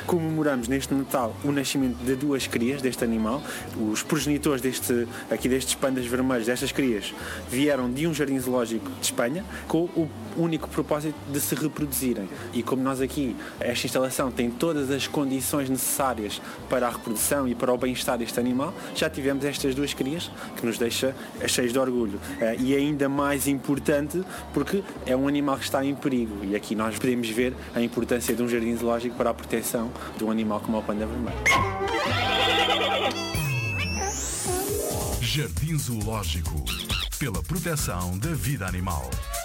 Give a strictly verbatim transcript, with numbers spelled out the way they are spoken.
comemoramos neste Natal o nascimento de duas crias deste animal. Os progenitores deste, aqui destes pandas vermelhos, destas crias, vieram de um jardim zoológico de Espanha com o único propósito de se reproduzirem. E como nós aqui, esta instalação tem todas as condições necessárias para a reprodução e para o bem-estar deste animal, já tivemos estas duas crias, que nos deixa cheios de orgulho. E ainda mais importante porque é um animal que está em perigo, e aqui nós podemos ver a importância de um jardim zoológico para a proteção de um animal como o panda vermelho. Jardim Zoológico, pela proteção da vida animal.